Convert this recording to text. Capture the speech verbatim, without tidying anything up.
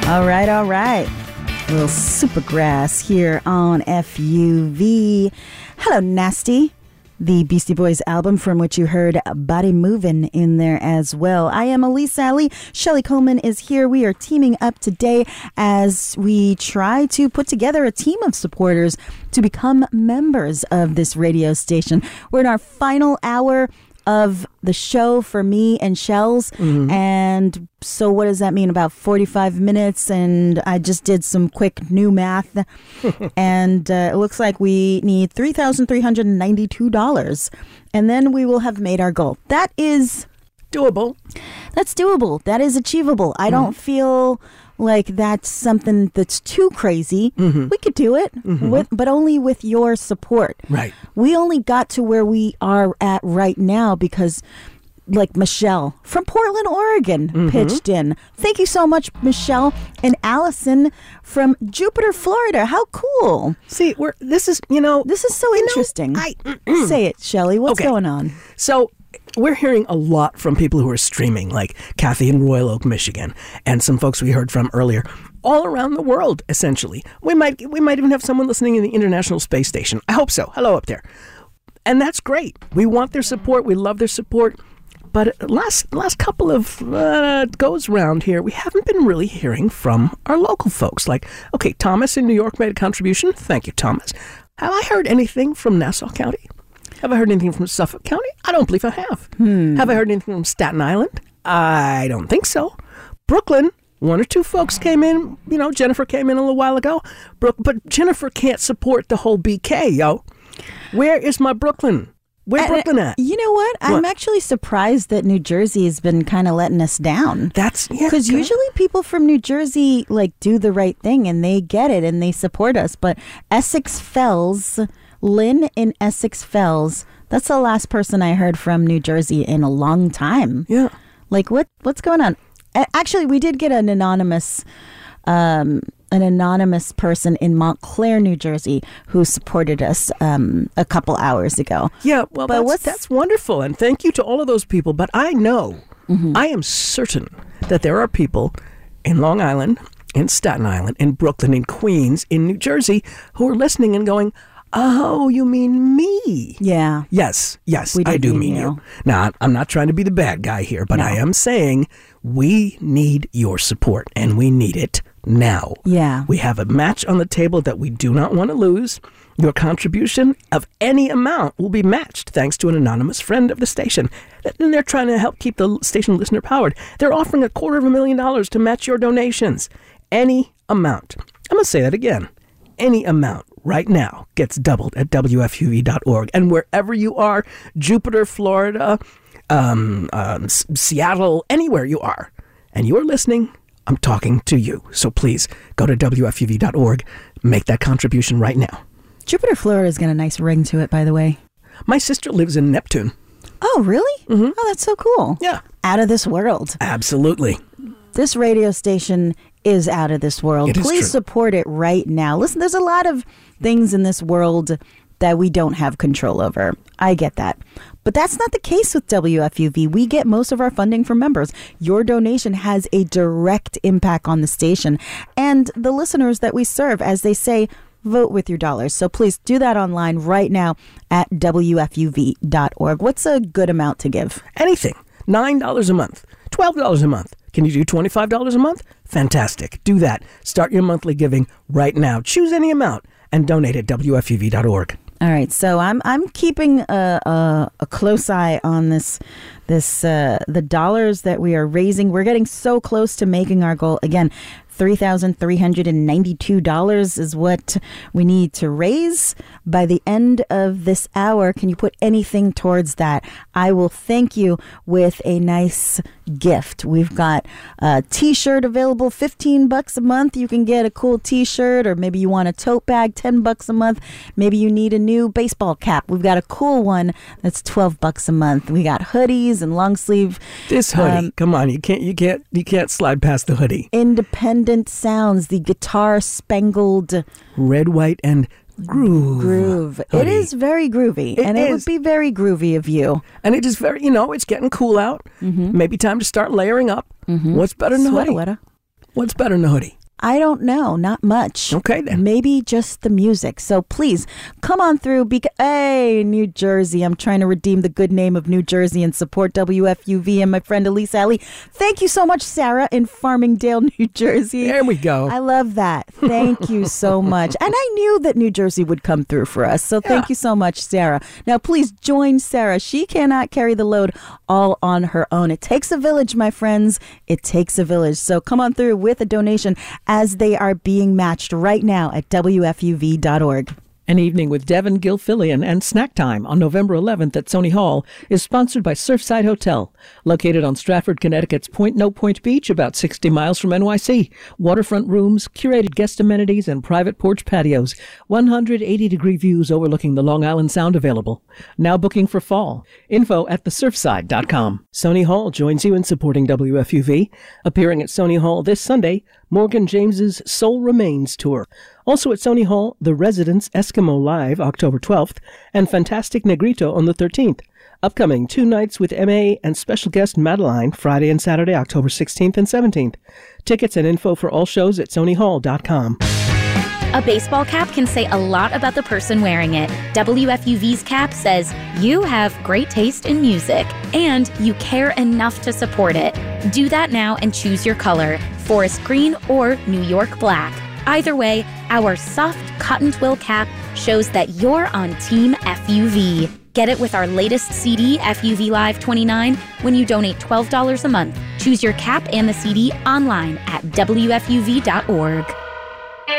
All right, all right. A little Supergrass here on F U V. Hello, Nasty. The Beastie Boys album from which you heard Body Movin' in there as well. I am Elise Sally. Shelly Coleman is here. We are teaming up today as we try to put together a team of supporters to become members of this radio station. We're in our final hour of the show for me and Shells. Mm-hmm. And so what does that mean? About forty-five minutes. And I just did some quick new math. And uh, it looks like we need three thousand three hundred ninety-two dollars. And then we will have made our goal. That is doable. That's doable. That is achievable. I mm-hmm. don't feel like that's something that's too crazy. Mm-hmm. We could do it, mm-hmm. with, but only with your support. Right. We only got to where we are at right now because, like, Michelle from Portland, Oregon mm-hmm. pitched in. Thank you so much, Michelle. And Allison from Jupiter, Florida. How cool. See, we're this is, you know. This is so interesting. Know, I, Say it, Shelly. What's okay. going on? So we're hearing a lot from people who are streaming, like Kathy in Royal Oak, Michigan, and some folks we heard from earlier, all around the world, essentially. We might we might even have someone listening in the International Space Station. I hope so. Hello up there. And that's great. We want their support. We love their support. But last last couple of uh, goes round here, we haven't been really hearing from our local folks. Like, okay, Thomas in New York made a contribution. Thank you, Thomas. Have I heard anything from Nassau County? Have I heard anything from Suffolk County? I don't believe I have. Hmm. Have I heard anything from Staten Island? I don't think so. Brooklyn, one or two folks came in. You know, Jennifer came in a little while ago. Brook, but Jennifer can't support the whole B K, yo. Where is my Brooklyn? Where and, Brooklyn at? You know what? what? I'm actually surprised that New Jersey has been kind of letting us down. That's yeah. Because usually people from New Jersey like do the right thing and they get it and they support us. But Essex Fells, Lynn in Essex Fells, that's the last person I heard from New Jersey in a long time. Yeah. Like what? What's going on? Actually, we did get an anonymous. Um, an anonymous person in Montclair, New Jersey, who supported us um, a couple hours ago. Yeah, well, but that's, that's wonderful. And thank you to all of those people. But I know, mm-hmm. I am certain that there are people in Long Island, in Staten Island, in Brooklyn, in Queens, in New Jersey, who are listening and going, oh, you mean me? Yeah. Yes, yes, we I do mean mean you. you. Now, I'm not trying to be the bad guy here, but no. I am saying we need your support, and we need it now. Yeah. We have a match on the table that we do not want to lose. Your contribution of any amount will be matched thanks to an anonymous friend of the station. And they're trying to help keep the station listener powered. They're offering a quarter of a million dollars to match your donations. Any amount. I'm going to say that again. Any amount right now gets doubled at W F U V dot org. And wherever you are, Jupiter, Florida, um, um, S- Seattle, anywhere you are, and you are listening, I'm talking to you. So please go to W F U V dot org, make that contribution right now. Jupiter, Florida's got a nice ring to it, by the way. My sister lives in Neptune. Oh, really? Mm-hmm. Oh, that's so cool. Yeah. Out of this world. Absolutely. This radio station is out of this world. It is Please true. Support it right now. Listen, there's a lot of things in this world that we don't have control over. I get that. But that's not the case with W F U V. We get most of our funding from members. Your donation has a direct impact on the station and the listeners that we serve. As they say, vote with your dollars. So please do that online right now at W F U V dot org. What's a good amount to give? Anything. nine dollars a month. twelve dollars a month. Can you do twenty-five dollars a month? Fantastic. Do that. Start your monthly giving right now. Choose any amount and donate at W F U V dot org. All right, so I'm I'm keeping a, a, a close eye on this this uh, the dollars that we are raising. We're getting so close to making our goal. Again, three thousand three hundred ninety-two dollars is what we need to raise by the end of this hour. Can you put anything towards that? I will thank you with a nice gift. We've got a t-shirt available, fifteen bucks a month. You can get a cool t-shirt, or maybe you want a tote bag, ten bucks a month. Maybe you need a new baseball cap. We've got a cool one that's twelve bucks a month. We got hoodies and long sleeve. This hoodie, um, come on, you can't, you can't, you can't slide past the hoodie. Independent Sounds, the guitar spangled red, white, and groove. Groove. Hoodie. It is very groovy, it and is. It would be very groovy of you. And it is very, you know, it's getting cool out. Mm-hmm. Maybe time to start layering up. Mm-hmm. What's better than a hoodie? Sweater. What's better than a hoodie? I don't know. Not much. Okay, then. Maybe just the music. So please come on through. Beca- hey, New Jersey. I'm trying to redeem the good name of New Jersey and support W F U V and my friend Elise Alley. Thank you so much, Sarah, in Farmingdale, New Jersey. There we go. I love that. Thank you so much. And I knew that New Jersey would come through for us. So thank Yeah. you so much, Sarah. Now, please join Sarah. She cannot carry the load all on her own. It takes a village, my friends. It takes a village. So come on through with a donation as they are being matched right now at W F U V dot org. An Evening with Devin Gilfillian and Snack Time on November eleventh at Sony Hall is sponsored by Surfside Hotel, located on Stratford, Connecticut's Point No Point Beach, about sixty miles from N Y C. Waterfront rooms, curated guest amenities, and private porch patios. one hundred eighty degree views overlooking the Long Island Sound available. Now booking for fall. Info at the surfside dot com. Sony Hall joins you in supporting W F U V. Appearing at Sony Hall this Sunday, Morgan James's Soul Remains Tour. Also at Sony Hall, The Residents Eskimo Live, October twelfth, and Fantastic Negrito on the thirteenth. Upcoming two nights with M A and special guest Madeline, Friday and Saturday, October sixteenth and seventeenth. Tickets and info for all shows at sony hall dot com. A baseball cap can say a lot about the person wearing it. W F U V's cap says, you have great taste in music, and you care enough to support it. Do that now and choose your color, forest green or New York black. Either way, our soft cotton twill cap shows that you're on Team F U V. Get it with our latest C D, F U V Live twenty-nine, when you donate twelve dollars a month. Choose your cap and the C D online at W F U V dot org.